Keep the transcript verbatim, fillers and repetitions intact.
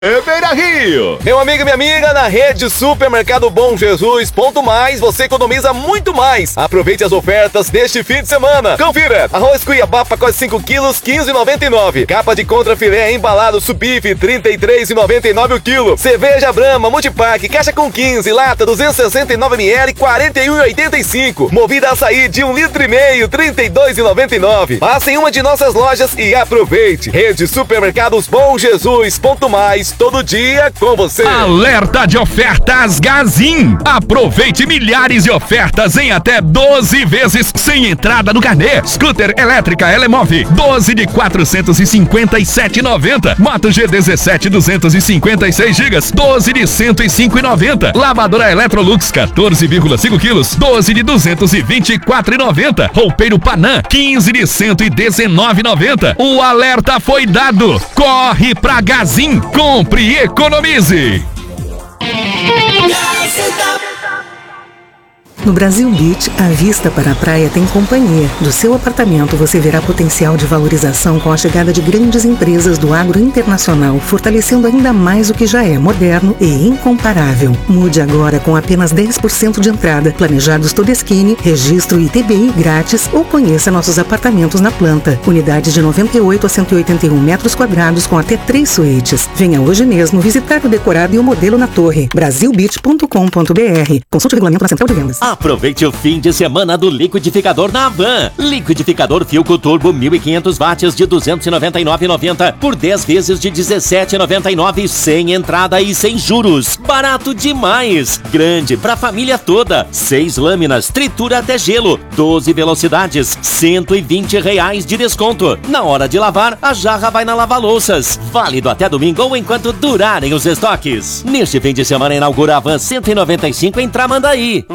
É Beira Rio! Meu amigo e minha amiga, na rede Supermercado Bom Jesus Ponto Mais, você economiza muito mais. Aproveite as ofertas deste fim de semana. Confira! Arroz Cuiabá, pacote cinco quilos, quinze reais e noventa e nove centavos. Capa de contrafilé embalado Subife, trinta e três reais e noventa e nove centavos o quilo. Cerveja Brahma, Multipack, caixa com quinze, lata duzentos e sessenta e nove mililitros, quarenta e um reais e oitenta e cinco centavos. Movida açaí de um litro e meio, trinta e dois reais e noventa e nove centavos. Passe em uma de nossas lojas e aproveite. Rede Supermercados Bom Jesus Ponto Mais. Todo dia com você. Alerta de ofertas Gazin. Aproveite milhares de ofertas em até doze vezes sem entrada no carnê. Scooter elétrica Elemove, doze de quatrocentos e cinquenta e sete reais e noventa centavos. Moto G dezessete, duzentos e cinquenta e seis gigas, doze de cento e cinco reais e noventa centavos. Lavadora Electrolux, quatorze vírgula cinco quilos, doze de duzentos e vinte e quatro reais e noventa centavos. Roupeiro Panam, quinze de cento e dezenove reais e noventa centavos. O alerta foi dado. Corre pra Gazin. Compre e economize. No Brasil Beach, a vista para a praia tem companhia. Do seu apartamento você verá potencial de valorização com a chegada de grandes empresas do agro internacional, fortalecendo ainda mais o que já é moderno e incomparável. Mude agora com apenas dez por cento de entrada, planejados Todeskine, registro e T B I grátis ou conheça nossos apartamentos na planta. Unidades de noventa e oito a cento e oitenta e um metros quadrados com até três suítes. Venha hoje mesmo visitar o decorado e o modelo na torre. brasil beach ponto com ponto b r. Consulte o regulamento na Central de Vendas. Aproveite o fim de semana do liquidificador na Havan. Liquidificador Philco Turbo mil e quinhentos watts de duzentos e noventa e nove reais e noventa centavos por dez vezes de dezessete reais e noventa e nove centavos, sem entrada e sem juros. Barato demais! Grande pra família toda. Seis lâminas, tritura até gelo, doze velocidades, cento e vinte reais de desconto. Na hora de lavar, a jarra vai na lava-louças. Válido até domingo ou enquanto durarem os estoques. Neste fim de semana inaugura a Havan cento e noventa e cinco em Tramandaí.